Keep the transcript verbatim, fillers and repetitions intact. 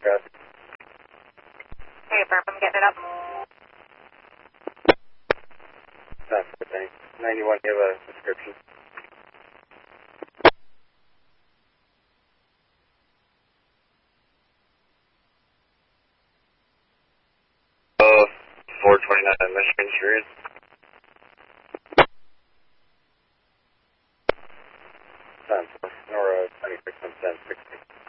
address. Hey, Burp, I'm getting it up. Sounds good, thanks. ninety-one, you have a description. Uh, four twenty-nine Michigan Street. Sounds good. Or uh, twenty-six on ten sixty.